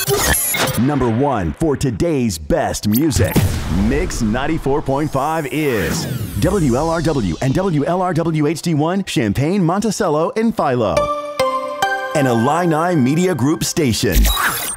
Number 1 for today's best music. Mix 94.5 is WLRW and WLRW-HD1 Champaign, Monticello, and Philo. An Illini Media Group station.